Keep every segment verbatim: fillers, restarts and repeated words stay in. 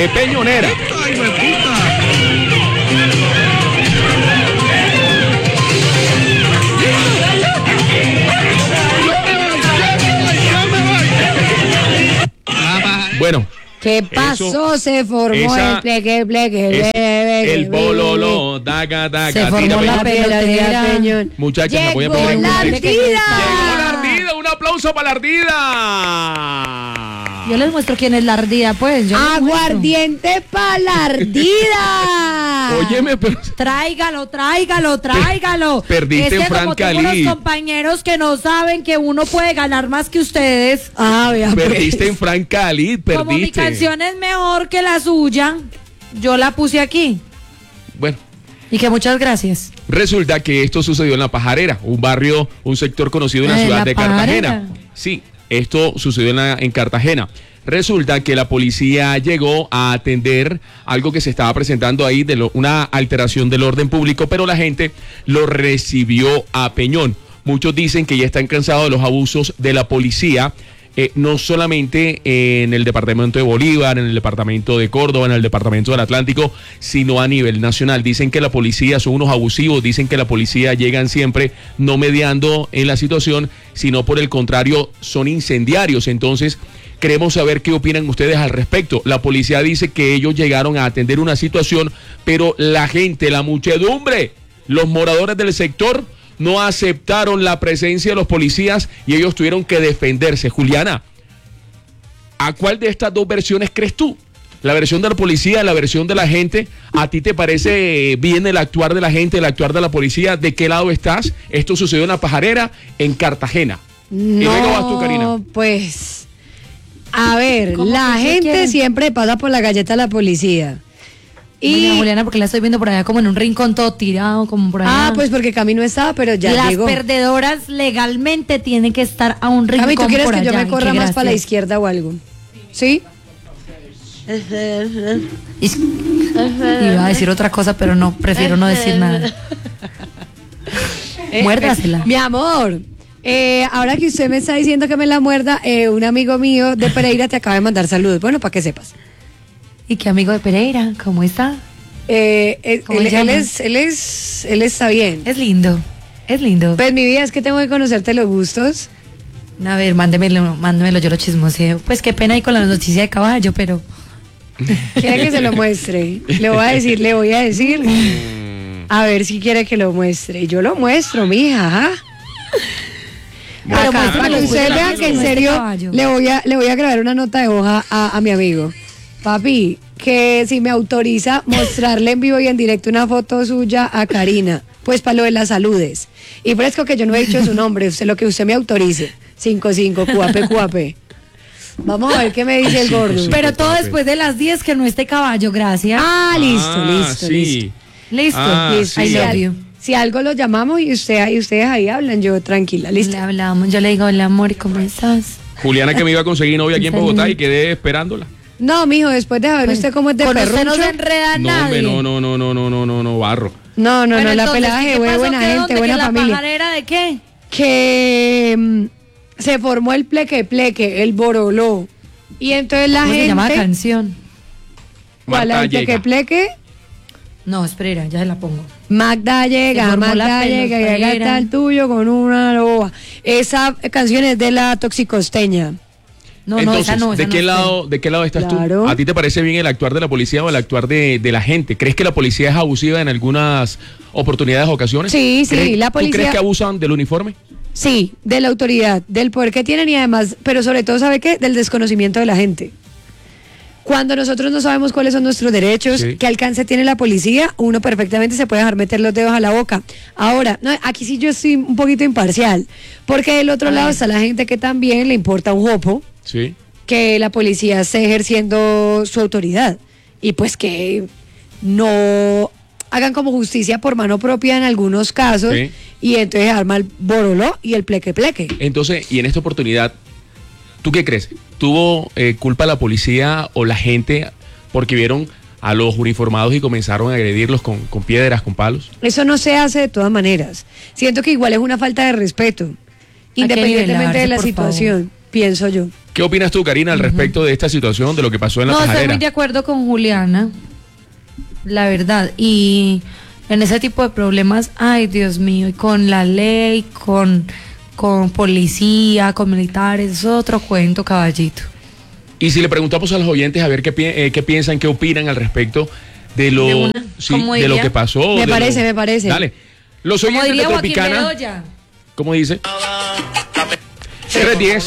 de Peñonera. ¡Ay, me puta! Bueno. ¿Qué pasó? Eso, se formó esa, el pleque, pleque, es, pleque, el bololo, daga, daga. Se formó la pelotera, Peñón. Muchachos, me voy a poner Llegó la ardida. Llegó la ardida, un aplauso para la ardida. Yo les muestro quién es la ardida, pues. Yo Aguardiente para la ardida. Óyeme, pero... Tráigalo, tráigalo, tráigalo. Perdiste es que en Fran como tengo Cali. unos compañeros que no saben que uno puede ganar más que ustedes. Ah, vea, Perdiste pues. en Fran Cali, perdiste. Como mi canción es mejor que la suya, yo la puse aquí. Bueno. Y que muchas gracias. Resulta que esto sucedió en La Pajarera, un barrio, un sector conocido en la Eh, ciudad La de Pajarera. Cartagena. Sí, esto sucedió en, la- en Cartagena. Resulta que la policía llegó a atender algo que se estaba presentando ahí, de lo- una alteración del orden público, pero la gente lo recibió a Peñón. Muchos dicen que ya están cansados de los abusos de la policía, eh, no solamente en el departamento de Bolívar, en el departamento de Córdoba, en el departamento del Atlántico, sino a nivel nacional. Dicen que la policía son unos abusivos, dicen que la policía llegan siempre no mediando en la situación, sino por el contrario son incendiarios. Entonces, queremos saber qué opinan ustedes al respecto. La policía dice que ellos llegaron a atender una situación, pero la gente, la muchedumbre, los moradores del sector no aceptaron la presencia de los policías y ellos tuvieron que defenderse. Juliana, ¿a cuál de estas dos versiones crees tú? ¿La versión de la policía, la versión de la gente? ¿A ti te parece bien el actuar de la gente, el actuar de la policía? ¿De qué lado estás? Esto sucedió en La Pajarera, en Cartagena. No, ¿Y luego vas tú, Karina? Pues, a ver, ¿Cómo la que qué gente quieren? siempre pasa por la galleta de la policía. Y Y, Juliana, porque la estoy viendo por allá como en un rincón todo tirado, como por allá. ah, pues porque Camino estaba, pero ya Las llegó. perdedoras legalmente tienen que estar a un rincón Cami, ¿tú quieres por que yo allá. me ¿Y corra qué más para la gracias? izquierda o algo? ¿Sí? Y- Iba a decir otra cosa, pero no, prefiero no decir nada. Muérdasela. Mi amor, eh, ahora que usted me está diciendo que me la muerda, eh, un amigo mío de Pereira te acaba de mandar saludos. Bueno, para que sepas. ¿Y qué amigo de Pereira? ¿Cómo está? Eh, eh, ¿Cómo él, se llama? él es, él es, él está bien. Es lindo, es lindo. Pues mi vida es que tengo que conocerte los gustos. A ver, mándemelo, mándemelo, yo lo chismoseo. Pues qué pena ahí con la noticia de caballo, pero... Quiere que se lo muestre. Le voy a decir, le voy a decir. A ver si quiere que lo muestre. Y yo lo muestro, mija. Ajá. Pero Acá, muéstrame para que los ustedes huevos vean que en con este serio caballo. le voy a le voy a grabar una nota de hoja a, a mi amigo. Papi, que si me autoriza mostrarle en vivo y en directo una foto suya a Karina, pues para lo de las saludes. Y fresco que yo no he dicho su nombre, usted lo que usted me autorice. cinco cinco, cuape, cuape. Vamos a ver qué me dice el gordo. Pero todo después de las diez que no esté caballo, gracias. Ah, listo, Ah, listo, sí. listo. Listo. Ah, Listo. sí. I Si, love al- you. si algo lo llamamos y usted y ustedes ahí hablan, yo tranquila, listo. Le hablamos, yo le digo, hola amor, ¿cómo estás? Juliana, que me iba a conseguir novia aquí en Bogotá y quedé esperándola. No, mijo, después de saber usted cómo es de Con usted no perrucho. se enreda No, nadie. hombre, no, no, no, no, no, no, no, no, barro. No, no, Bueno, no, la entonces, pelada ¿y de qué buena, pasó? buena ¿Qué gente, dónde? buena ¿Que la familia. pajarera de qué? Que mm, se formó el pleque pleque, el boroló. Y entonces la ¿Cómo gente. se llama la canción? ¿Cuál Marta el pleque llega. pleque? No, espera, ya se la pongo. Magda Se llega, formó Magda la llega, llega pelotera. hasta el tuyo con una loba. Esa canción es de la toxicosteña. No, Entonces, no, esa no. ¿de esa qué no lado, de qué lado estás Claro. tú? ¿A ti te parece bien el actuar de la policía o el actuar de, de la gente? ¿Crees que la policía es abusiva en algunas oportunidades o ocasiones? Sí, sí, ¿Crees- la ¿Tú policía- crees que abusan del uniforme? Sí, de la autoridad, del poder que tienen y además, pero sobre todo, ¿sabe qué? Del desconocimiento de la gente. Cuando nosotros no sabemos cuáles son nuestros derechos, Sí. qué alcance tiene la policía, uno perfectamente se puede dejar meter los dedos a la boca. Ahora, no, aquí sí yo estoy un poquito imparcial, porque del otro A lado ver. está la gente que también le importa un jopo Sí. que la policía esté ejerciendo su autoridad y pues que no hagan como justicia por mano propia en algunos casos Sí. y entonces arma el boroló y el pleque pleque. Entonces, y en esta oportunidad, ¿tú qué crees? ¿Tuvo eh, culpa la policía o la gente porque vieron a los uniformados y comenzaron a agredirlos con, con piedras, con palos? Eso no se hace de todas maneras. Siento que igual es una falta de respeto, que independientemente de nivelarse, la por situación. pienso yo. ¿Qué opinas tú, Karina, al respecto de esta situación, de lo que pasó en la No, pajarera? estoy muy de acuerdo con Juliana, la verdad. Y en ese tipo de problemas, ay, Dios mío, y con la ley, con, con policía, con militares, eso es otro cuento, caballito. Y si le preguntamos a los oyentes a ver qué, pi eh, qué piensan, qué opinan al respecto de lo, De una, sí, ¿cómo de lo diría? que pasó. Me de parece, lo... me parece. Dale. Los Como oyentes de diría Joaquín Tropicana, Bedoya. ¿cómo dice? tres diez.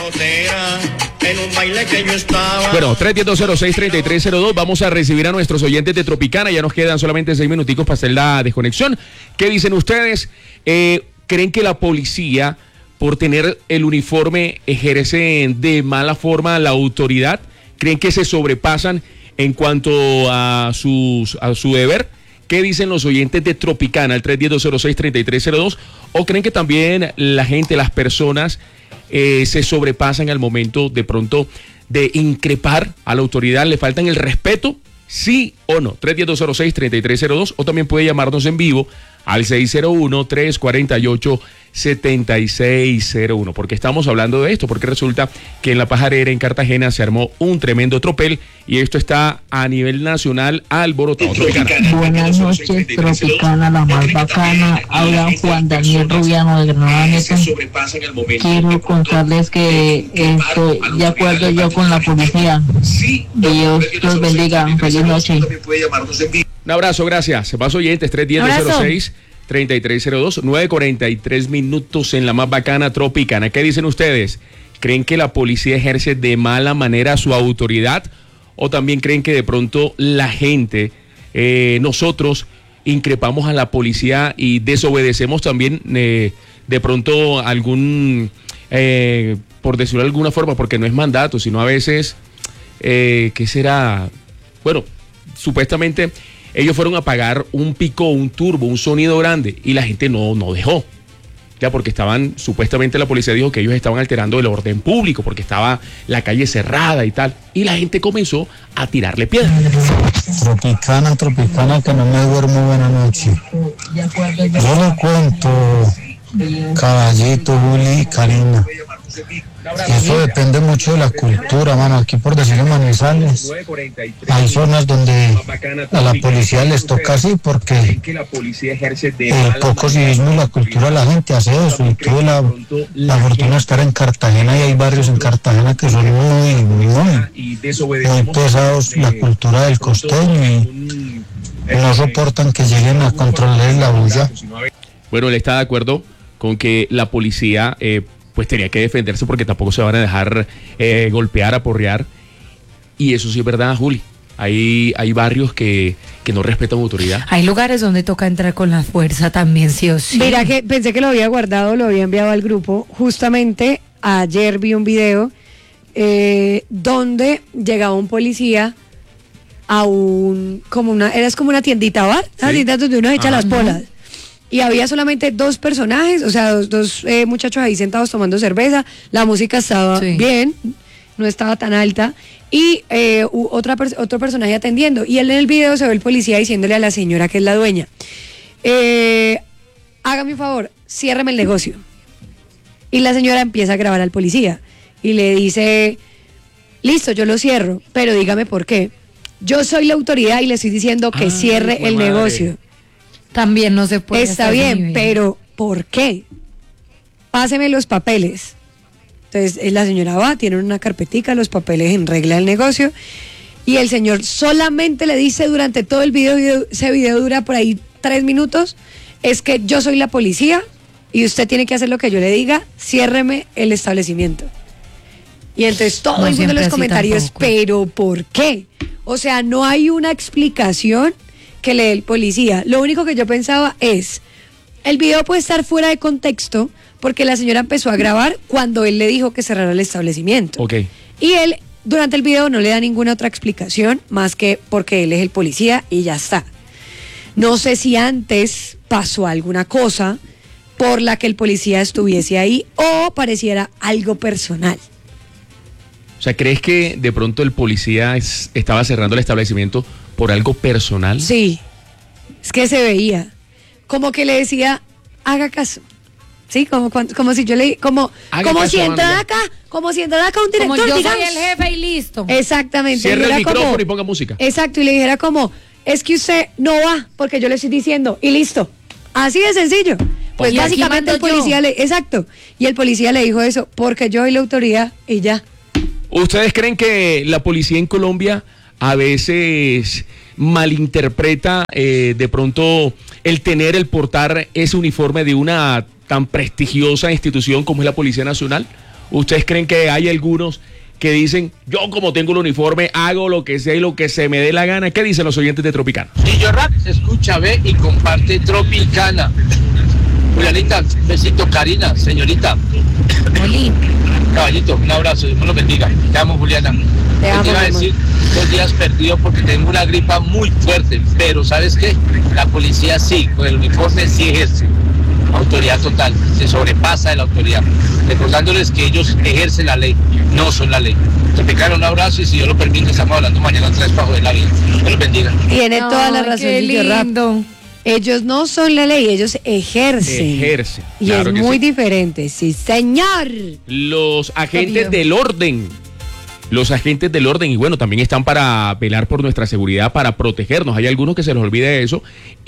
Bueno, tres diez, dos cero seis, treinta y tres cero dos. Vamos a recibir a nuestros oyentes de Tropicana. Ya nos quedan solamente seis minuticos para hacer la desconexión. ¿Qué dicen ustedes? Eh, ¿Creen que la policía, por tener el uniforme, ejerce de mala forma la autoridad? ¿Creen que se sobrepasan en cuanto a, sus, a su deber? ¿Qué dicen los oyentes de Tropicana, el tres diez, dos cero seis, treinta y tres cero dos? ¿O creen que también la gente, las personas, eh, se sobrepasan al momento de pronto de increpar a la autoridad? ¿Le faltan el respeto? ¿Sí o no? tres diez, dos cero seis, treinta y tres cero dos, o también puede llamarnos en vivo al seis cero uno, tres cuatro ocho, siete seis cero uno, porque estamos hablando de esto, porque resulta que en la pajarera en Cartagena se armó un tremendo tropel y esto está a nivel nacional alborotado. Tropicana. Buenas noches, Tropicana, la más bacana. Habla Juan Daniel Rubiano de Granada Meta. Quiero contarles que estoy de acuerdo yo con la policía. Dios los bendiga. Feliz noche. Un abrazo, gracias. Más oyentes, tres diez, dos cero seis, treinta y tres cero dos, nueve cuarenta y tres minutos en la más bacana Tropicana. ¿Qué dicen ustedes? ¿Creen que la policía ejerce de mala manera su autoridad? ¿O también creen que de pronto la gente, eh, nosotros, increpamos a la policía y desobedecemos también eh, de pronto algún, eh, por decirlo de alguna forma, porque no es mandato, sino a veces, eh, ¿qué será? Bueno, supuestamente ellos fueron a pagar un pico, un turbo, un sonido grande y la gente no, no dejó. Ya, porque estaban, supuestamente la policía dijo que ellos estaban alterando el orden público porque estaba la calle cerrada y tal. Y la gente comenzó a tirarle piedras. Tropicana, Tropicana, que no me duermo, buena noche. Yo le cuento, Caballito, Juli y Karina. Eso depende mucho de la cultura, mano. Aquí, por decirlo en Manizales, hay zonas donde a la policía les toca así porque el poco civismo y la cultura de la gente hace eso. Y tuve la, la fortuna de estar en Cartagena y hay barrios en Cartagena que son muy, muy, muy, muy pesados, la cultura del costeño, y no soportan que lleguen a controlar la bulla. Bueno, él está de acuerdo con que la policía eh, pues tenía que defenderse porque tampoco se van a dejar eh, golpear, aporrear. Y eso sí es verdad, Juli. Hay, hay barrios que, que no respetan autoridad. Hay lugares donde toca entrar con la fuerza también, sí o sí. Mira que pensé que lo había guardado, lo había enviado al grupo. Justamente ayer vi un video eh, donde llegaba un policía a un, como una, era como una tiendita bar, sí. Una tiendita donde uno echa Ajá. las polas. Y había solamente dos personajes, o sea, dos, dos eh, muchachos ahí sentados tomando cerveza. La música estaba sí. bien, no estaba tan alta. Y eh, otra otro personaje atendiendo. Y él en el video se ve el policía diciéndole a la señora que es la dueña, eh, hágame un favor, ciérreme el negocio. Y la señora empieza a grabar al policía y le dice, listo, yo lo cierro, pero dígame por qué. Yo soy la autoridad y le estoy diciendo que ah, cierre el madre. negocio. También no se puede. Está bien, pero ¿por qué? Páseme los papeles. Entonces la señora va, tiene una carpetica, los papeles en regla del negocio, y el señor solamente le dice durante todo el video, video, ese video dura por ahí tres minutos, es que yo soy la policía y usted tiene que hacer lo que yo le diga, ciérreme el establecimiento. Y entonces todo no el mundo en los comentarios, tampoco. ¿Pero por qué? O sea, no hay una explicación que le dé el policía. Lo único que yo pensaba es, el video puede estar fuera de contexto porque la señora empezó a grabar cuando él le dijo que cerrara el establecimiento. Okay. Y él durante el video no le da ninguna otra explicación más que porque él es el policía y ya está. No sé si antes pasó alguna cosa por la que el policía estuviese ahí o pareciera algo personal. O sea, ¿crees que de pronto el policía es, estaba cerrando el establecimiento por algo personal? Sí, es que se veía. Como que le decía, haga caso. Sí, como, cuan- como si yo le como, Haga como caso, si mano, entrara ya. acá, como si entrara acá un Como director, yo soy digamos. el jefe y listo. Exactamente. Cierre y el era micrófono como- y ponga música. Exacto, y le dijera como, es que usted no va, porque yo le estoy diciendo, y listo. Así de sencillo. Pues Y aquí básicamente el mando yo. policía le, exacto, y el policía le dijo eso, porque yo soy la autoridad y ya. ¿Ustedes creen que la policía en Colombia a veces malinterpreta eh, de pronto el tener, el portar ese uniforme de una tan prestigiosa institución como es la Policía Nacional? ¿Ustedes creen que hay algunos que dicen, yo como tengo el uniforme, hago lo que sea y lo que se me dé la gana? ¿Qué dicen los oyentes de Tropicana? Gillo Rap, escucha, ve y comparte Tropicana. Julianita, besito, Karina, señorita, Oli. caballito, un abrazo, Dios me lo bendiga. Te amo, Juliana. Te amo, iba a mi amor. decir, dos días perdido porque tengo una gripa muy fuerte, pero ¿sabes qué? La policía sí, con el uniforme sí ejerce autoridad total, se sobrepasa de la autoridad, recordándoles que ellos ejercen la ley, no son la ley. Tropicana, un abrazo y si Dios lo permite, estamos hablando mañana tres para joder la vida. Dios los bendiga. Tiene toda la Ay, razón, qué Gillo Rap. lindo. Ellos no son la ley, ellos ejercen. Ejercen, Y claro es que muy sí. diferente, sí, señor. Los agentes Obvio. del orden. Los agentes del orden, y bueno, también están para velar por nuestra seguridad, para protegernos. Hay algunos que se les olvida eso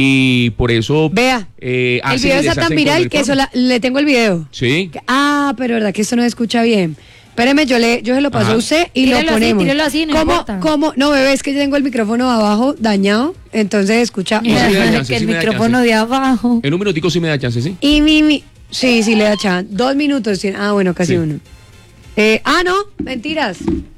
y por eso. Vea, eh, el hacen video y está deshacen tan con viral el que eso uniforme. la- le tengo el video. Sí. Que- Ah, pero verdad que esto no se escucha bien. Espéreme, yo le, yo se lo paso Ajá. a usted y Tírelo lo así, ponemos. tírelo así, no ¿Cómo, importa. cómo? No, bebé, es que yo tengo el micrófono abajo dañado, entonces escucha. Sí, sí, me da chance, que el sí me da micrófono chance. de abajo. En un minutico sí me da chance, ¿sí? Y mi, mi, sí, sí le da chan. Dos minutos tiene. Ah, bueno, casi Sí. uno. Eh, ah, no, mentiras.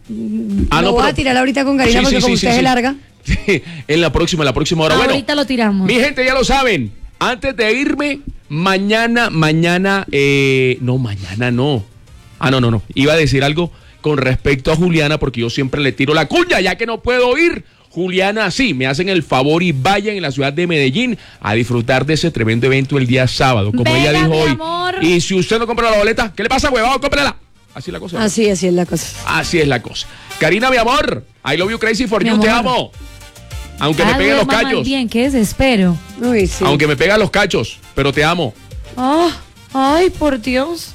Ah, lo no, voy pero- a tirar ahorita con Karina Sí, porque sí, como sí, usted sí, se sí. larga. Sí, en la próxima, en la próxima hora. Bueno, Ahorita lo tiramos. mi gente ya lo saben. Antes de irme, mañana, mañana, eh, no, mañana no. Ah, no, no, no. Iba a decir algo con respecto a Juliana porque yo siempre le tiro la cuña ya que no puedo ir. Juliana, sí, me hacen el favor y vayan en la ciudad de Medellín a disfrutar de ese tremendo evento el día sábado, como Venga, ella dijo mi hoy. amor. Y si usted no compra la boleta, ¿qué le pasa, huevado? Cómprala. Así es la cosa. Así, así es la cosa. Así es la cosa. Karina, mi amor, I love you crazy for Mi you, te amor. amo. Aunque me Ah, peguen los duerma más cachos. bien, qué desespero. Uy, sí. Aunque me pegan los cachos, pero te amo. Oh, ay, por Dios.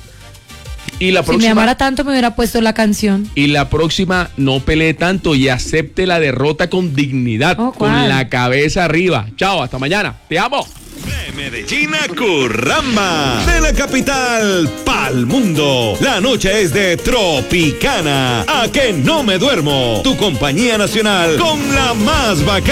Y la Si me próxima, amara tanto me hubiera puesto la canción. y la próxima no pelee tanto y acepte la derrota con dignidad, Oh, con ¿cuál? la cabeza arriba. Chao, hasta mañana. Te amo. De Medellín a Curramba, de la capital pa'l mundo. La noche es de Tropicana. A que no me duermo. Tu compañía nacional con la más bacana.